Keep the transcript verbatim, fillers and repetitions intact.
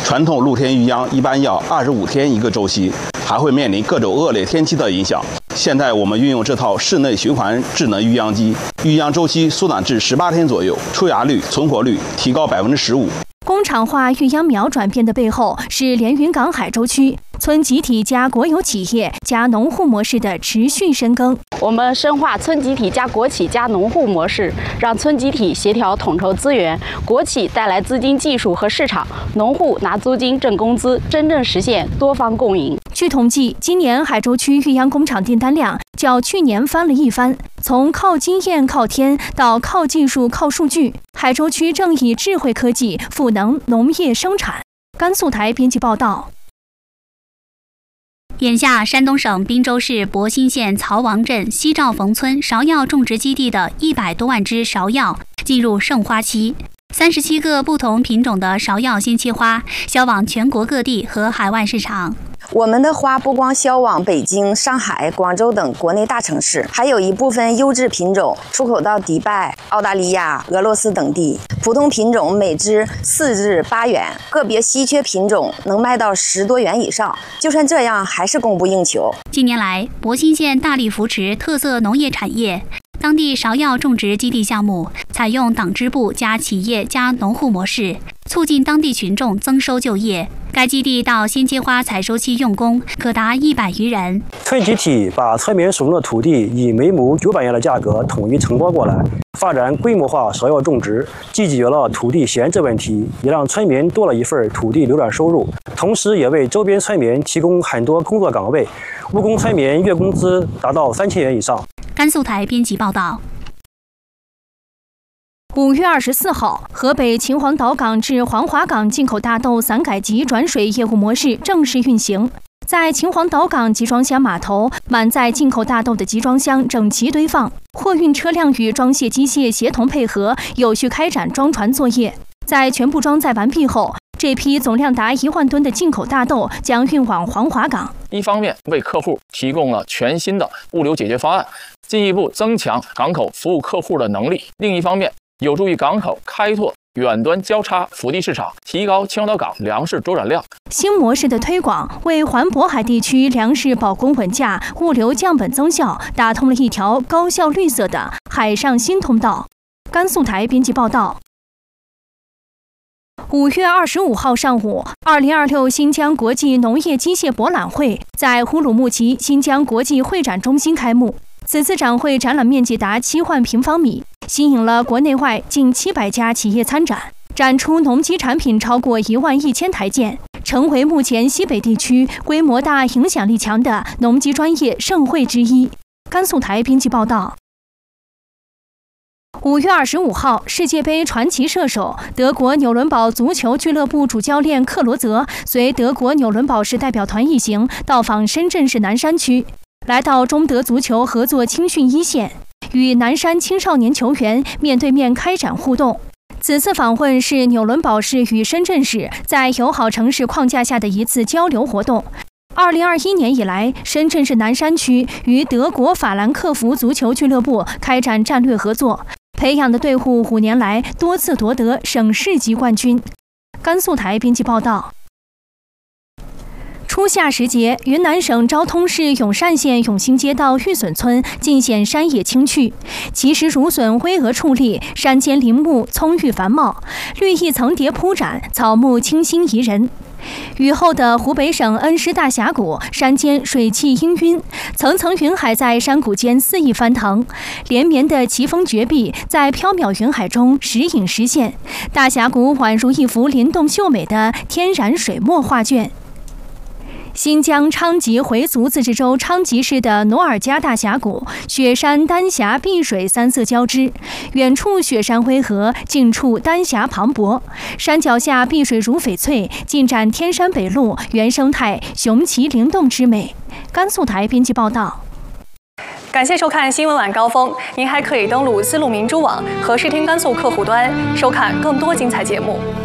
传统露天育秧一般要二十五天一个周期，还会面临各种恶劣天气的影响。现在我们运用这套室内循环智能育秧机，育秧周期缩短至十八天左右，出芽率、存活率提高百分之十五。 工厂化育秧苗转变的背后，是连云港海州区村集体加国有企业加农户模式的持续深耕。 我们深化村集体加国企加农户模式，让村集体协调统筹资源，国企带来资金、技术和市场，农户拿租金挣工资，真正实现多方共赢。 据统计，今年海州区育秧工厂订单量较去年翻了一番。从靠经验靠天到靠技术靠数据，海州区正以智慧科技赋能农业生产。甘肃台编辑报道。 眼下，山东省滨州市博新县曹王镇西兆冯村芍药种植基地的一百多万枝芍药进入盛花期，三十七个不同品种的芍药鲜切花销往全国各地和海外市场。 我们的花不光销往北京、上海、广州等国内大城市，还有一部分优质品种出口到迪拜、澳大利亚、俄罗斯等地。普通品种每枝四至八元，个别稀缺品种能卖到十多元以上。就算这样，还是供不应求。 近年来，博新县大力扶持特色农业产业。当地芍药种植基地项目采用党支部加企业加农户模式，促进当地群众增收就业。该基地到鲜切花采收期用工可达一百余人。 村集体把村民手中的土地以每亩九百元的价格统一承包过来，发展规模化芍药种植，既解决了土地闲置问题，也让村民多了一份土地流转收入，同时也为周边村民提供很多工作岗位，务工村民月工资达到三千元以上。 甘肃台编辑报道。 五月二十四号，河北秦皇岛港至黄骅港进口大豆散改集转水业务模式正式运行。在秦皇岛港集装箱码头，满载进口大豆的集装箱整齐堆放，货运车辆与装卸机械协同配合，有序开展装船作业。在全部装载完毕后，这批总量达一万吨的进口大豆将运往黄骅港。 一方面为客户提供了全新的物流解决方案，进一步增强港口服务客户的能力；另一方面，有助于港口开拓远端交叉腹地市场，提高秦皇岛港粮食周转量。 新模式的推广，为环渤海地区粮食保供稳价、物流降本增效打通了一条高效绿色的海上新通道。甘肃台编辑报道。五月二十五号上午，二零二六新疆国际农业机械博览会在呼鲁木齐新疆国际会展中心开幕。此次展会展览面积达七万平方米，吸引了国内外近七百家企业参展，展出农机产品超过一万一千台件，成为目前西北地区规模大、影响力强的农机专业盛会之一。甘肃台编辑报道。五月二十五号，世界杯传奇射手、德国纽伦堡足球俱乐部主教练克罗泽随德国纽伦堡市代表团一行到访深圳市南山区，来到中德足球合作青训一线，与南山青少年球员面对面开展互动。此次访问是纽伦堡市与深圳市在友好城市框架下的一次交流活动。二零二一年以来，深圳市南山区与德国法兰克福足球俱乐部开展战略合作，培养的队伍五年来多次夺得省市级冠军。甘肃台编辑报道。初夏时节，云南省昭通市永善县永兴街道玉笋村尽显山野清趣，奇石竹笋巍峨矗立，山间林木葱郁繁茂，绿意层叠铺展，草木清新宜人。雨后的湖北省恩施大峡谷，山间水汽氤氲，层层云海在山谷间肆意翻腾，连绵的奇峰绝壁在缥缈云海中时隐时现，大峡谷宛如一幅灵动秀美的天然水墨画卷。新疆昌吉回族自治州昌吉市的努尔加大峡谷，雪山丹霞碧水三色交织，远处雪山巍峨，近处丹霞磅礴，山脚下碧水如翡翠，尽展天山北麓原生态雄奇灵动之美。甘肃台编辑报道。 感谢收看新闻晚高峰，您还可以登录丝路明珠网和视听甘肃客户端收看更多精彩节目。